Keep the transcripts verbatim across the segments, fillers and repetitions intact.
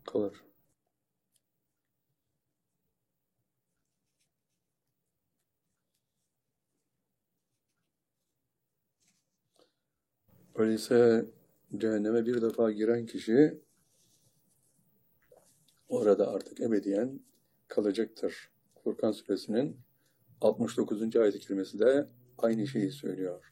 kalır. Öyleyse cehenneme bir defa giren kişi orada artık ebediyen kalacaktır. Furkan suresinin altmış dokuzuncu ayet-i kerimesi de aynı şeyi söylüyor.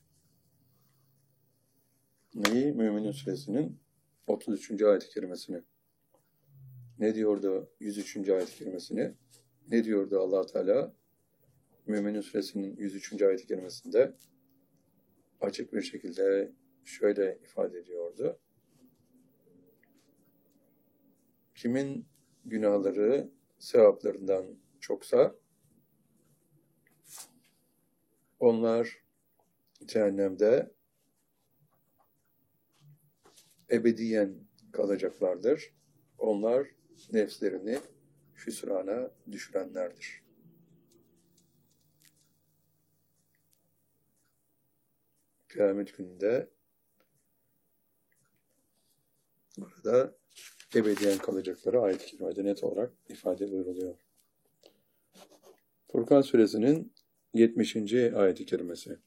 Neyi? Mü'minin suresinin otuz üçüncü ayet-i kerimesini. Ne diyordu yüz üçüncü ayet-i kerimesini? Ne diyordu Allah Teala? Mü'minin suresinin yüz üçüncü ayet-i kerimesinde açık bir şekilde şöyle ifade ediyordu. Kimin günahları sevaplarından çoksa onlar cehennemde ebediyen kalacaklardır. Onlar nefslerini hüsrana düşürenlerdir. Kıyamet gününde burada ebediyen kalacakları ayet-i kerimede net olarak ifade buyuruluyor. Furkan suresinin yetmişinci ayet-i kerimesi.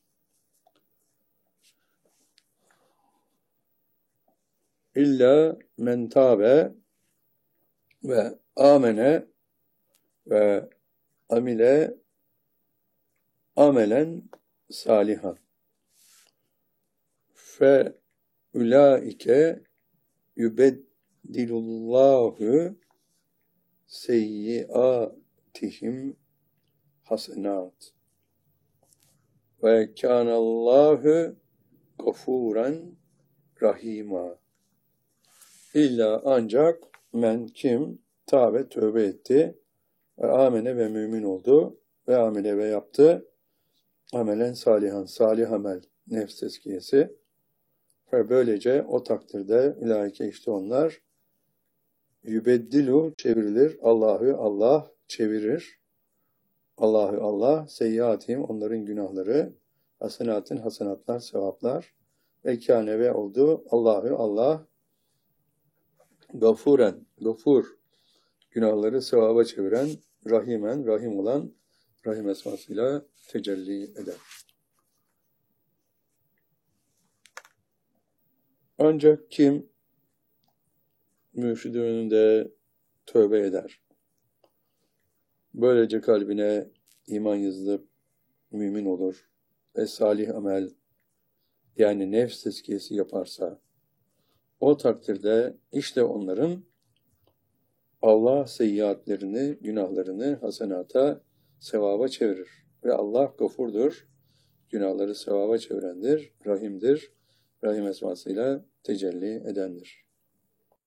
İlla men tâbe ve amene ve amile amelen salihan fe ulaike yübeddilullahu seyyiatihim hasenat ve kânallâhu gafûren rahîmâ. İlla ancak men kim tâbe tövbe etti ve amene ve mümin oldu ve amele ve yaptı amelen salihan, salih amel, nefs tezkiyesi ve böylece o takdirde ulaike işte onlar yübeddilu çevrilir, Allah'ı Allah çevirir, Allah'ı Allah seyyiatihim onların günahları, hasenatın hasenatlar, sevaplar ve kâne ve oldu Allah'ı Allah gafuren, gafur günahları sevaba çeviren, rahimen, rahim olan rahim esmasıyla tecelli eder. Ancak kim mürşidi önünde tövbe eder, böylece kalbine iman yazılıp mümin olur ve salih amel yani nefs tezkiyesi yaparsa o takdirde işte onların Allah seyyiatlerini, günahlarını hasenata, sevaba çevirir. Ve Allah gafurdur, günahları sevaba çevirendir, rahimdir, rahim esmasıyla tecelli edendir.